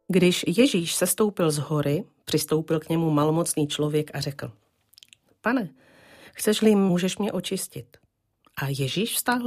Když Ježíš sestoupil z hory, přistoupil k němu malomocný člověk a řekl: Pane, chceš-li, můžeš mě očistit. A Ježíš vztáhl